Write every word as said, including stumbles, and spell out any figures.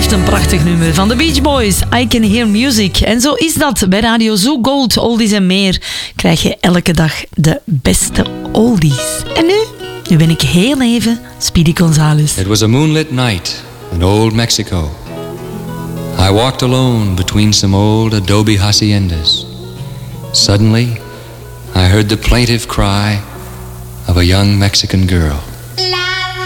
blijft een prachtig nummer van de Beach Boys. I Can Hear Music. En zo is dat bij Radio Zoo Gold, Oldies en meer. Krijg je elke dag de beste oldies. En nu? Nu ben ik heel even Speedy Gonzales. It was a moonlit night in old Mexico. I walked alone between some old adobe haciendas. Suddenly, I heard the plaintive cry of a young Mexican girl.